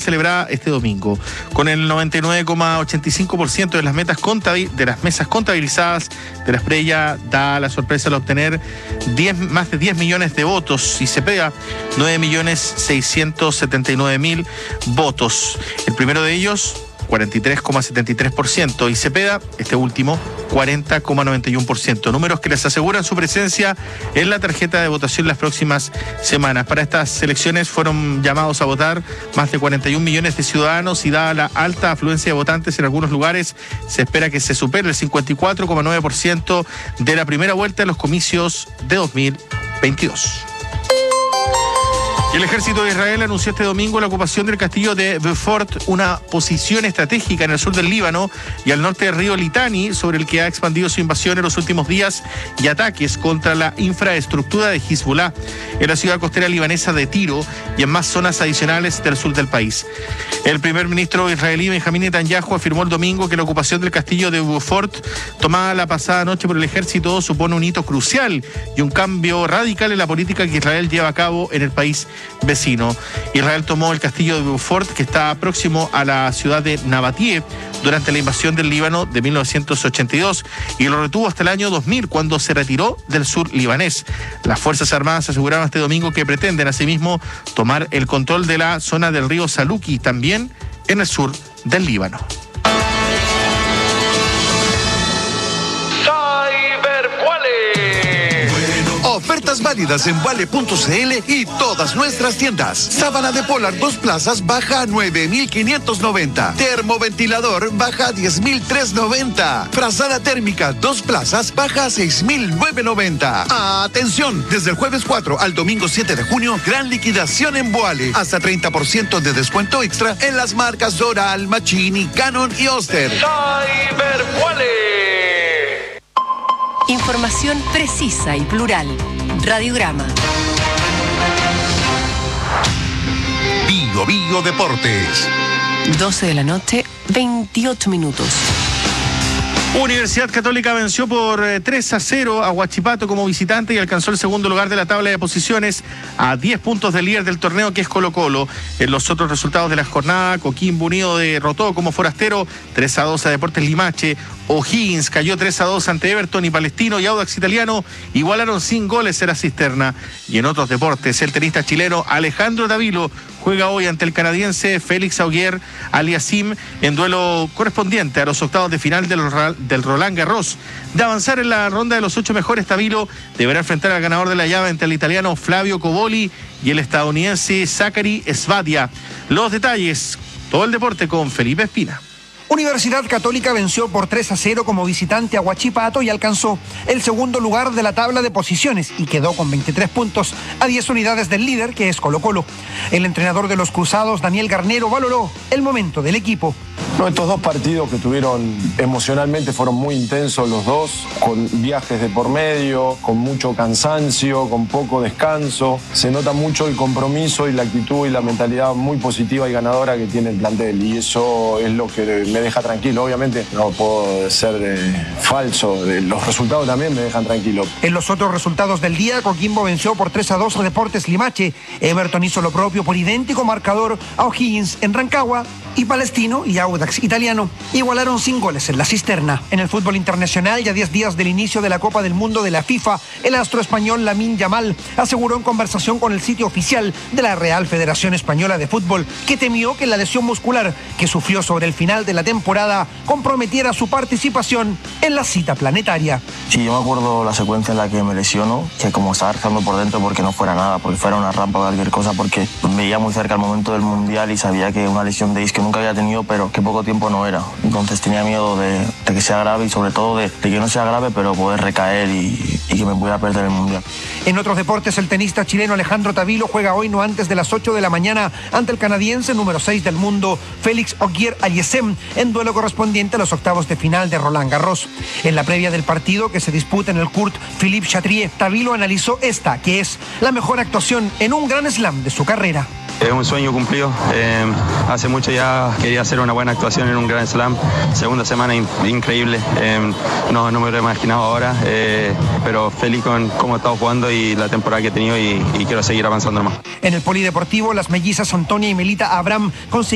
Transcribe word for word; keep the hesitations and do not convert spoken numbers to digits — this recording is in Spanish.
celebrada este domingo. Con el noventa y nueve coma ochenta y cinco por ciento de las metas contabil- de las mesas contabilizadas de la estrella, da la sorpresa al obtener diez, más de diez millones de votos y Cepeda nueve millones seiscientos setenta y nueve mil votos. El primero de ellos, cuarenta y tres coma setenta y tres por ciento, y Cepeda, este último, cuarenta coma noventa y uno por ciento. Números que les aseguran su presencia en la tarjeta de votación las próximas semanas. Para estas elecciones fueron llamados a votar más de cuarenta y un millones de ciudadanos y dada la alta afluencia de votantes en algunos lugares, se espera que se supere el cincuenta y cuatro coma nueve por ciento de la primera vuelta de los comicios de dos mil veintidós. El ejército de Israel anunció este domingo la ocupación del castillo de Beaufort, una posición estratégica en el sur del Líbano y al norte del río Litani, sobre el que ha expandido su invasión en los últimos días y ataques contra la infraestructura de Hezbollah en la ciudad costera libanesa de Tiro y en más zonas adicionales del sur del país. El primer ministro israelí Benjamín Netanyahu afirmó el domingo que la ocupación del castillo de Beaufort, tomada la pasada noche por el ejército, supone un hito crucial y un cambio radical en la política que Israel lleva a cabo en el país vecino. Israel tomó el castillo de Beaufort, que está próximo a la ciudad de Nabatie, durante la invasión del Líbano de mil novecientos ochenta y dos y lo retuvo hasta el año dos mil, cuando se retiró del sur libanés. Las Fuerzas Armadas aseguraron este domingo que pretenden asimismo tomar el control de la zona del río Saluki, también en el sur del Líbano. Ofertas válidas en vale punto c l y todas nuestras tiendas. Sábana de Polar dos plazas baja a nueve mil quinientos noventa. Termoventilador baja a diez mil trescientos noventa. Frazada térmica dos plazas baja a seis mil novecientos noventa. Atención, desde el jueves cuatro al domingo siete de junio, gran liquidación en Boale. Hasta treinta por ciento de descuento extra en las marcas Doral, Machini, Canon y Oster. Cyber Boale. Información precisa y plural. Radiograma. Bio Bio Deportes. doce de la noche, veintiocho minutos. Universidad Católica venció por tres a cero a Huachipato como visitante y alcanzó el segundo lugar de la tabla de posiciones a diez puntos del líder del torneo, que es Colo-Colo. En los otros resultados de la jornada, Coquimbo Unido derrotó como forastero tres a dos a Deportes Limache. O'Higgins cayó tres a dos ante Everton y Palestino y Audax Italiano igualaron sin goles en la cisterna. Y en otros deportes, el tenista chileno Alejandro Davilo juega hoy ante el canadiense Félix Auger Aliassime en duelo correspondiente a los octavos de final del, del Roland Garros. De avanzar en la ronda de los ocho mejores, Davilo deberá enfrentar al ganador de la llave entre el italiano Flavio Coboli y el estadounidense Zachary Svadia. Los detalles, todo el deporte con Felipe Espina. Universidad Católica venció por tres a cero como visitante a Huachipato y alcanzó el segundo lugar de la tabla de posiciones y quedó con veintitrés puntos a diez unidades del líder, que es Colo-Colo. El entrenador de los Cruzados, Daniel Garnero, valoró el momento del equipo. No, estos dos partidos que tuvieron emocionalmente fueron muy intensos los dos, con viajes de por medio, con mucho cansancio, con poco descanso. Se nota mucho el compromiso y la actitud y la mentalidad muy positiva y ganadora que tiene el plantel, y eso es lo que me deja tranquilo. Obviamente no puedo ser eh, falso, los resultados también me dejan tranquilo. En los otros resultados del día, Coquimbo venció por tres a dos a Deportes Limache. Everton hizo lo propio por idéntico marcador a O'Higgins en Rancagua, y Palestino y Audax Italiano igualaron sin goles en la cisterna. En el fútbol internacional, ya diez días del inicio de la Copa del Mundo de la FIFA, el astro español Lamine Yamal aseguró en conversación con el sitio oficial de la Real Federación Española de Fútbol que temió que la lesión muscular que sufrió sobre el final de la temporada comprometiera su participación en la cita planetaria. Sí, yo me acuerdo la secuencia en la que me lesiono, que como estaba rezando por dentro porque no fuera nada, porque fuera una rampa o cualquier cosa, porque veía muy cerca el momento del Mundial y sabía que una lesión de isquio nunca había tenido, pero que poco tiempo no era. Entonces tenía miedo de, de que sea grave y sobre todo de, de que no sea grave, pero poder recaer y, y que me pudiera perder el Mundial. En otros deportes, el tenista chileno Alejandro Davilo juega hoy no antes de las ocho de la mañana ante el canadiense número seis del mundo, Félix Auger Aliassime, en duelo correspondiente a los octavos de final de Roland Garros. En la previa del partido que se disputa en el Kurt Philippe Chatrier, Davilo analizó esta, que es la mejor actuación en un Grand Slam de su carrera. Es un sueño cumplido. Eh, hace mucho ya quería hacer una buena actuación en un Grand Slam. Segunda semana in- increíble. Eh, no, no me lo he imaginado ahora, eh, pero feliz con cómo he estado jugando y la temporada que he tenido y, y quiero seguir avanzando más. En el polideportivo, las mellizas Antonia y Melita Abraham consiguieron